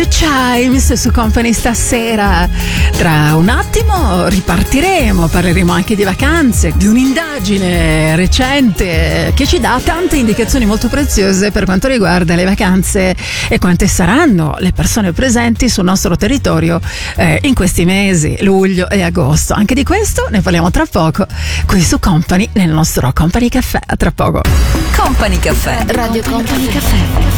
The Chimes su Company stasera. Tra un attimo ripartiremo, parleremo anche di vacanze, di un'indagine recente che ci dà tante indicazioni molto preziose per quanto riguarda le vacanze e quante saranno le persone presenti sul nostro territorio in questi mesi, luglio e agosto. Anche di questo ne parliamo tra poco qui su Company, nel nostro Company Caffè. A tra poco. Company Caffè. Radio Company Caffè.